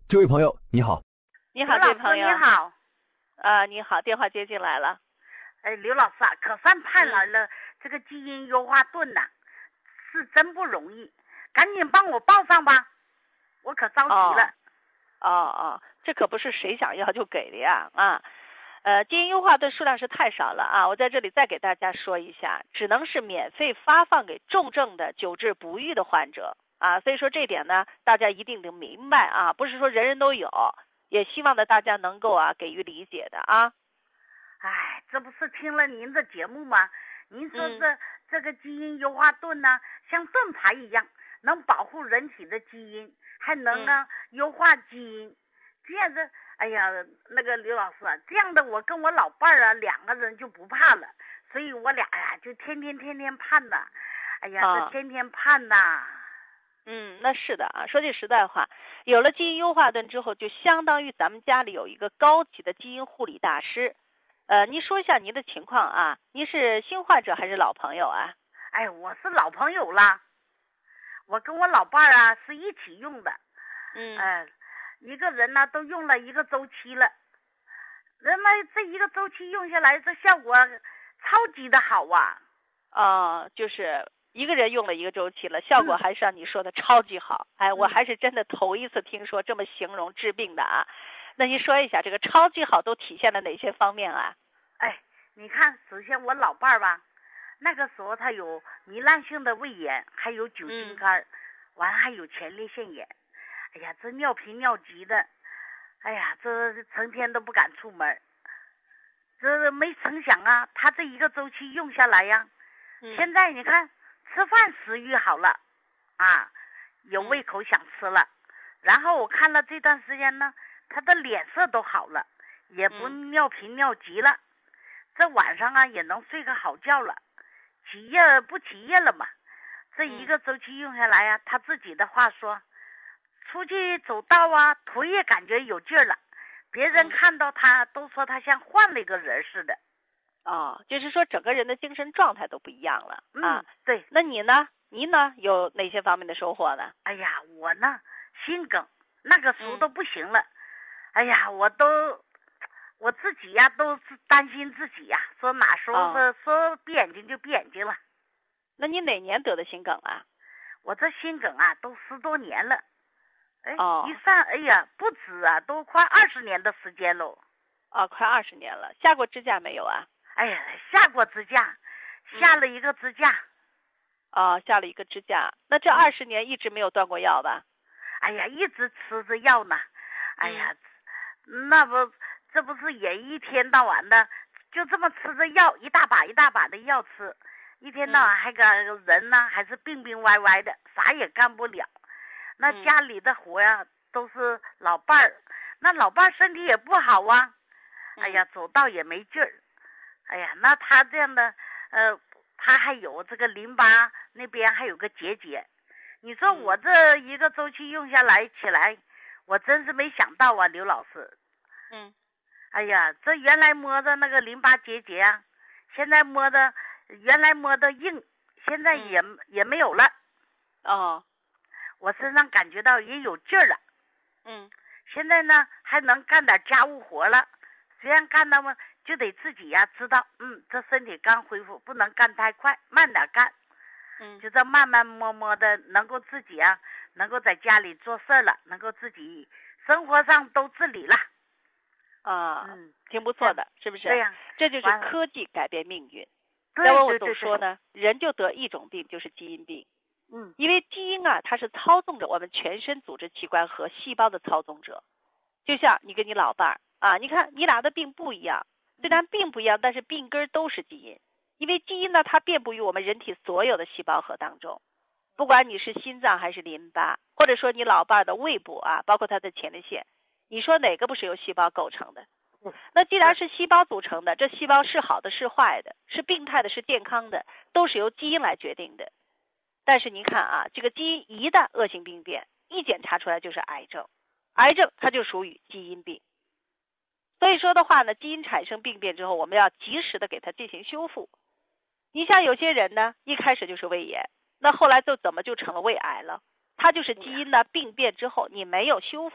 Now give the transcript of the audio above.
这位朋友你好。 你好，这位朋友。 你好。 你好，电话接进来了。 刘老师啊，可算盼来了这个基因优化盾呐，是真不容易，赶紧帮我报上吧，我可着急了。 这可不是谁想要就给的呀基因优化盾数量是太少了啊，我在这里再给大家说一下，只能是免费发放给重症的久治不愈的患者啊，所以说这点呢，大家一定得明白啊，不是说人人都有，也希望呢大家能够给予理解的啊。 哎，这不是听了您的节目吗？您说这个基因优化盾呢，像盾牌一样，能保护人体的基因，还能优化基因。这样的，哎呀，那个刘老师啊，这样的我跟我老伴儿啊两个人就不怕了，所以我俩呀就天天盼呐。哎呀，这天天盼呐。 那是的啊，说句实在话，有了基因优化盾之后，就相当于咱们家里有一个高级的基因护理大师。您说一下您的情况啊？您是新患者还是老朋友啊？ 哎，我是老朋友了，我跟我老伴儿啊是一起用的。一个人呢都用了一个周期了，人们这一个周期用下来，这效果超级的好啊。 就是一个人用了一个周期了，效果还是让你说的超级好。我还是真的头一次听说这么形容治病的啊。那您说一下这个超级好都体现了哪些方面啊？ 你看，首先我老伴儿吧，那个时候他有糜烂性的胃炎，还有酒精肝，完还有前列腺炎。哎呀，这尿频尿急的，哎呀，这成天都不敢出门。这没成想啊，他这一个周期用下来呀，现在你看吃饭食欲好了啊，有胃口想吃了。然后我看了这段时间呢，他的脸色都好了，也不尿频尿急了。这晚上啊也能睡个好觉了，起夜不起夜了嘛。这一个周期用下来啊，他自己的话说，出去走道啊，腿也感觉有劲儿了，别人看到他都说他像换了一个人似的。 就是说整个人的精神状态都不一样了啊。 对。 那你呢？您呢有哪些方面的收获呢？ 哎呀，我呢心梗那个时候都不行了。哎呀，我自己呀都担心自己呀，说哪时候说闭眼睛就闭眼睛了。 那你哪年得的心梗啊？ 我这心梗啊都10多年了。一算，哎呀，不止啊，都快20年的时间喽。 快20年了。下过支架没有啊？ 哎呀，下过支架，下了一个支架。 下了一个支架。那这20年一直没有断过药吧？ 哎呀，一直吃着药呢。哎呀，这不是也一天到晚的就这么吃着药，一大把一大把的药吃，一天到晚还个人呢还是病病歪歪的，啥也干不了。那家里的活呀都是老伴儿，那老伴儿身体也不好啊。哎呀，走道也没劲儿。哎呀，那他这样的他还有这个淋巴那边还有个结节。你说我这一个周期用下来起来，我真是没想到啊，刘老师。哎呀，这原来摸的那个淋巴结节啊，现在原来摸的硬，现在也没有了。我身上感觉到也有劲儿了。现在呢还能干点家务活了，虽然干的嘛就得自己呀知道，这身体刚恢复，不能干太快，慢点干。就这慢慢摸摸的，能够自己啊，能够在家里做事了，能够自己生活上都自理了。 挺不错的，是不是？ 对呀， 这就是科技改变命运。 对， 要不我总说呢，人就得一种病，就是基因病。因为基因啊，它是操纵着我们全身组织器官和细胞的操纵者。就像你跟你老伴儿啊，你看你俩的病不一样，虽然病不一样，但是病根都是基因。因为基因呢，它遍布于我们人体所有的细胞核当中，不管你是心脏还是淋巴，或者说你老伴儿的胃部啊，包括他的前列腺，你说哪个不是由细胞构成的？那既然是细胞组成的，这细胞是好的是坏的，是病态的是健康的，都是由基因来决定的。但是您看啊，这个基因一旦恶性病变，一检查出来就是癌症，癌症它就属于基因病。所以说的话呢，基因产生病变之后，我们要及时的给它进行修复。你像有些人呢，一开始就是胃炎，那后来就怎么就成了胃癌了？它就是基因的病变之后，你没有修复。